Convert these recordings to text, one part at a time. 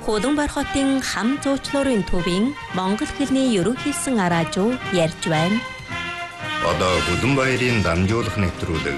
Хуланбар хотын хам зуучлуурын төвийн Монгол хэлний ерөнхийсэн араажуу ярьж байна. Одоо Хуланбаярын дамжуулах нэвтрүүлэг.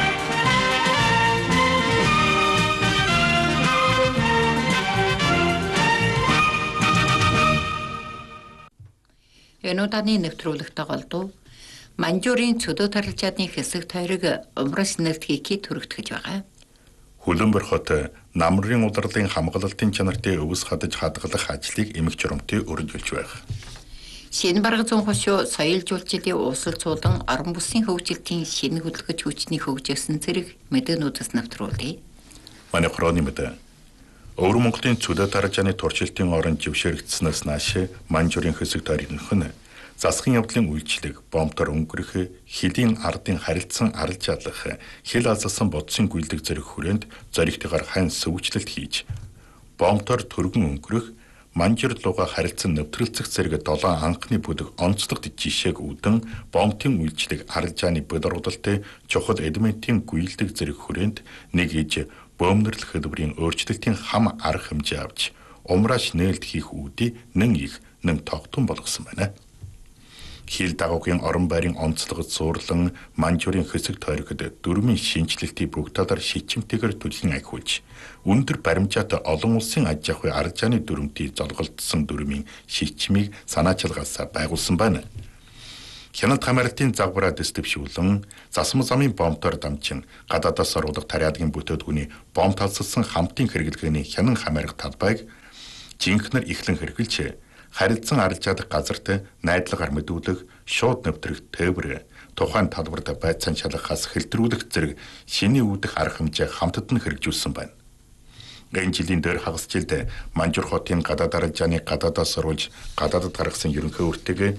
Энэ удааны нэвтрүүлэгт голдуу Манжуурын цөдөө тарилжаадны хэсэг тойрог умрас нэртгийки төрөгдгөж байгаа. Хуланбар хот намрын удирдлын хамгаалалтын чанартай өвс хадаж хадгалах ажлыг эмэг журамтай өргөжүүлж байгаа. Шинэ барга зүүн хошуу соёл жуулчлалын уулзалтын орон бүсийн хөгжилтийн шинэ хөдөлгөж хүчний хөгжсөн зэрэг мэдээнүүдээс нэвтрүүлээ. Манай хороны мэдээ. Өвөр Монголын цөдөө тарилжааны туршилтын орон жившэрэгдснээс нааш Манжуурын хэсэг тойрных нь засгийн явдлын үйлчлэг, бомбтор өнгөрөх, хэлийн ардын харилцан арилж ядлах, хэл алзасан бодсын гүйлдэг зэрэг хүрээнд зоригтойгоор хань сөвчлөлт хийж, бомбтор төргөн өнгөрөх, Манжур луга харилцан нэвтрэлцэх зэрэг 7 анхны бүдэг онцлогт жишээг үүдэн бомбтын үйлчлэг арилжааны бодоргодолтой чухал элементийн гүйлдэг зэрэг хүрээнд нэг иж бөмнөрлөх хөдөлмөрийн өөрчлөлтийн хам арга хэмжээ авч умрааш нээлт хийх үүдий нэн их нэн тогтун болгосон байна. Хил дагуугийн орон байрын онцлогод суурлан Манжуурын хэсэг тойрогт дөрмийн шинжлэлтийн бүх талаар шичмтэйгээр түлхэн ахиулж өндөр баримжаатай олон улсын аж ахуй арилжааны дүрмтий золголдсон дүрмийн шичмийг санаачилгаасаа байгуулсан байна. Хяналт хамаарлтын загвараа дэвшүүлэн засмал замын бомбтоор дамжин гадаадаас оруулах тариадгийн бүтээгдэхүүний бомб талсалсан хамтын хэрэглэгээний хянан хамаарах талбайг жинхэнээр ихлэн хэрэгжилж харилцан арилжаадах газарт найдлагаар мэдүүлэх, шууд нэвтрэх тээвэр, тухайн талбарт байцаан шалгахаас хэлтрүүлэх зэрэг шиний үүдэх арга хэмжээ хамтад нь хэрэгжүүлсэн байна. Энэ жилийн дээр хагас жилд Манжур хотын гадаад арилжааны гадаадаас оруулж гадаадд гаргасан ерөнхий үртэг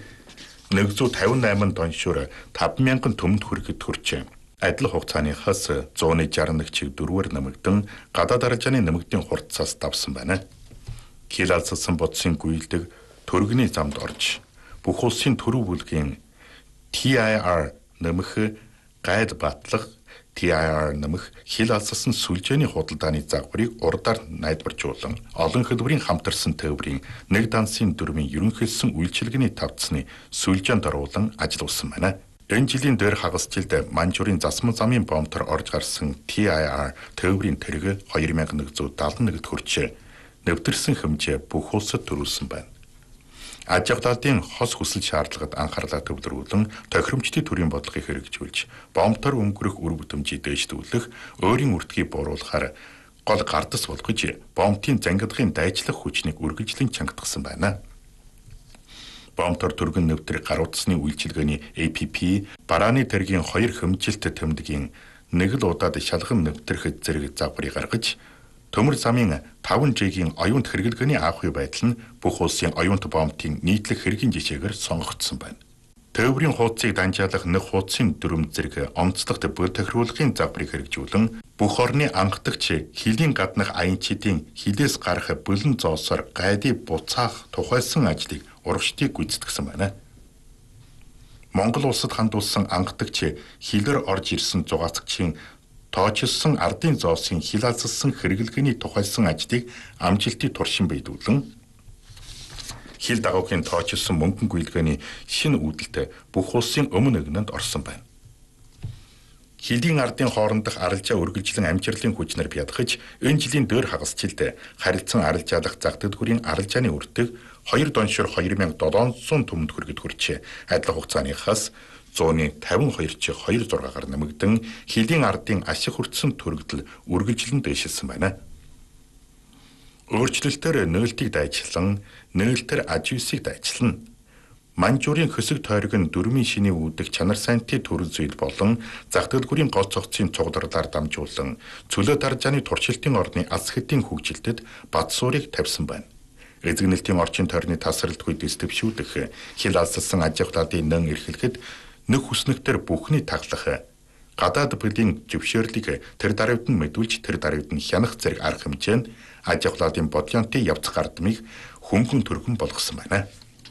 158 тоншуур 5,000 төмөнд хүрэхэд хүрчээ. Адил хугацааныхаас 161 чиг дөрвөр нэмэгдэн гадаад арилжааны нэмэгдийн хурцаас давсан байна. Хил алзсан бодсын гүйлдэг төргөний замд орж бүх улсын төрөв бүлгийн TIR нэмэх гайд батлах TIR нэмэх хил алзсан сүлжээний худалдааны загварыг урдаар найдваржуулан олон хөдөлмөрийн хамтарсан тээврийн нэг дансын дөрмийн ерөнхийлсөн үйлчилгээний тавцны сүлжээнд оруулан ажилласан байна. Энэ жилийн дээр хагас жилд Манжуурын засмал замын бомбтор орж гарсан TIR тээврийн тэрэг 2171-д хүрчээ. Нэвтэрсэн хэмжээ бүх улсад төрүүлсэн байна. Аж ахуйн хос хүсэл шаардлагад анхаарлаа төвлөрүүлэн тохиромжтой төрийн бодлогыг хэрэгжүүлж, бомбтор өнгөрөх үр бүтэмжийг дээшлүүлэх, өөрийн үртгийг бууруулахаар гол гардас болгож, бомбтын зангидгын дайчлах хүчнийг үргэлжлэн чангатгсан байна. Бомбтор төргөн нэвтрэх гаруудсны үйлчилгээний APP, барааны тэргийн 2 хэмжилт тэмдгийн нэг л удаад шалган нэвтрэх зэрэг загварыг гаргаж, төмөр замын 5G-ийн оюунт хэрэглгээний аахуй байдал нь бүх улсын оюунт бомбтын нийтлэг хэргийн жишээгээр сонгогдсон байна. Тээврийн хуудсыг данжаалах нэг хуудсын дүрм зэрэг онцлогт бүр тохируулгын загварыг хэрэгжүүлэн бүх орны анхдагч хилийн гаднах аянчидын хилээс гарах бөлөн зоосоор гайдыг буцаах тухайсан ажлыг урагшдыг гүйцэтгэсэн байна. Монгол улсад хандуулсан анхдагч хилээр орж ирсэн зугаацагчийн тоочилсон ардын зоосын хил алзсан хэрэглгээний тухайлсан ажлыг амжилтыг туршин бийдүүлэн хил дагуугийн тоочилсон мөнгөн гүйлгээний шинэ үүдэлтэй бүх улсын өмнө өгнөнд орсон байна. Хилийн ардын хоорондох арилжаа үргэлжлэн амжилтлын хүчнэр бядахж энэ жилийн дээр хагас жилд харилцан арилжаалах зах дэдгүүрийн арилжааны үртэг 2 доншор 2700 төмөнд хүрэхэд хүрчээ. Адил хугацааныхаас 152 чи 26-гаар нэмэгдэн хилийн ардын ашиг хүртсэн төрөгдөл үргэлжлэн дэвшилсэн байна. Өөрчлөлтөөр нээлтийг дайчлан, нээлтээр аж үйсийг дайчлана. Манжуурын хэсэг тойрог нь дөрмийн шиний үүдэх чанар сайнтын төрөл зүйл болон зах дэлгүүрийн гол цогцын цугларлаар дамжуулан цөлөө даржааны туршилтын орны алс хэдийн хөгжилтэд бат суурийг тавьсан байна. Эзэг нэлтийн орчин тойрны тасралтгүй дэвшүүлэх, хил алссан аж ахуйн нэн эрхлэхэд нэг хүснэгтэр бүхний таглах, гадаад бүлийн зөвшөөрлийг тэр даруйд нь мэдүүлж тэр даруйд нь хянах зэрэг арга хэмжээнд аж ахуйн бодлонтой явц гардмыг хөнгөн төргөн болгосон байна.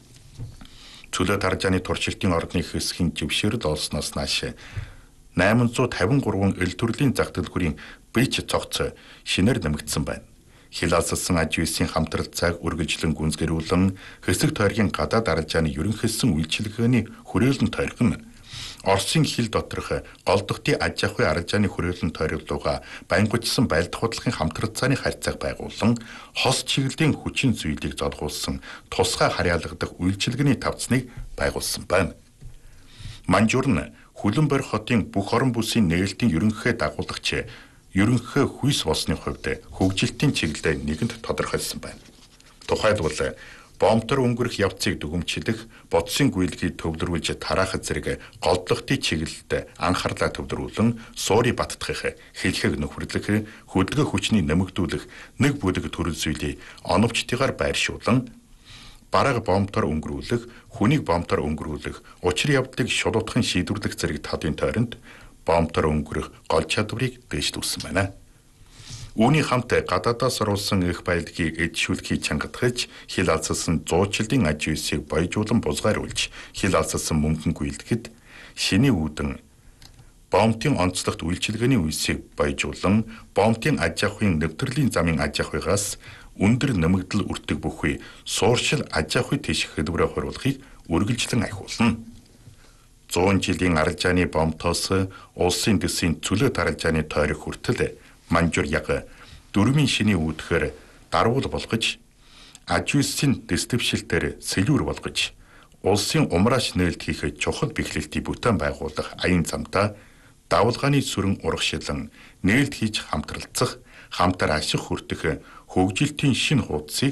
Цөлөө даржааны туршилтын орны хэсгийн зөвшөөрөл олсноос нааш 853 эл төрлийн зах дэлгүүрийн бич цогц шинээр нэмэгдсэн байна. хилаалцсан аж үйлсийн хамтралцааг үргэлжлэн гүнзгэрүүлэн хэсэг тойргийн гадаад арилжааны ерөнхийдсөн үйлчилгээний хүрээлэн тойрхон Оросын хил доторх голдохтын аж ахуй арилжааны хүрээлэн тойролцоогоо байнгутсан байлдах худлахын хамтралцааны харьцааг байгуулан хос чиглэлийн хүчин зүйлийг зодгуулсан тусгай харьяалгадах үйлчилгээний тавцныг байгуулсан байна. Манжуур нь Хүлэнборь хотын бүх орон бүсийн нээлтийн ерөнхий дагуулагч ерөнхий хүйс болсны хувьд хөгжилтийн чиглэлд нэгэнд тодорхойлсон байна. Тухайлбал бомбтор өнгөрөх явцыг дүгнэмжлэх, бодсын гүйлгийг төвлөрүүлж тараах зэрэг голдлогтын чиглэлд анхаарлаа төвлөрүүлэн суурийг баттгах, хэлхэг нөхөрлөх, хөдөлгөөн хүчний нэмэгдүүлэх нэг бүлэг төрөл зүйлийг оновчтойгоор байршуулан бараг бомбтор өнгөрүүлэх, хүнийг бомбтор өнгөрүүлэх, учир явдлыг шулуутхан шийдвэрлэх зэрэг талын тойронд бомбтор өнгөрөх гол чадварыг дэвшлүүлсэн байна. Үүний хамт гадаадаас оруулсан их баялагийг эдшүүлэхийг чангатгаж, хилаалцсан зуучлалын аж үйлсийг боёжуулан бузгааруулж, хилаалцсан мөнгөн гүйлдэхэд шиний үүдэн бомбтын онцлогт үйлчилгээний үйлсийг боёжуулан, бомбтын аж ахуйн нэвтрлийн замын аж ахуйгаас өндөр нэмэгдэл үртэг бүхий сууршил аж ахуй тийш хөдөлгөөрөө хоруулахыг үргэлжлэн ахиулна. 100 жилийн арилжааны бомбтоос улсын дэсийн цөлөөт арилжааны тойрог хүртэл Манжуур яг 4 шиний үүдхээр даруул болгож, аж үйлсийн дэслэвшилтээр сэлүүр болгож, улсын умрааш нээлт хийх чухал бэхлэлтийг бүтээн байгуулах аян замдаа давалгааны сүрэн урагшилан нээлт хийж хамтралцах, хамтар ашиг хүртэх хөгжилтийн шинэ хуудсыг